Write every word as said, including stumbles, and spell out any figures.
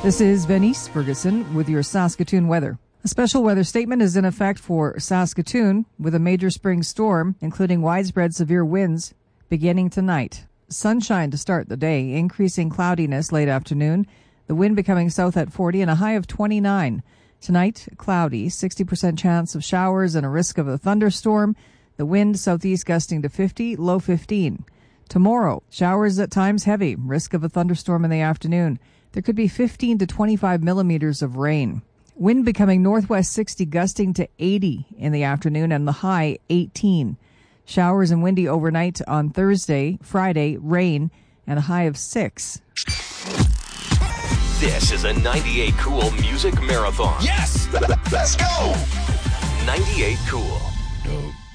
This is Venice Ferguson with your Saskatoon weather. A special weather statement is in effect for Saskatoon with a major spring storm, including widespread severe winds, beginning tonight. Sunshine to start the day, increasing cloudiness late afternoon, the wind becoming south at forty and a high of twenty-nine. Tonight, cloudy, sixty percent chance of showers and a risk of a thunderstorm. The wind southeast gusting to fifty, low fifteen. Tomorrow, showers at times heavy, risk of a thunderstorm in the afternoon. There could be fifteen to twenty-five millimeters of rain. Wind becoming northwest sixty, gusting to eighty in the afternoon, and the high eighteen. Showers and windy overnight on Thursday, Friday, rain, and a high of six. This is a ninety-eight Cool Music Marathon. Yes! Let's go! ninety-eight Cool.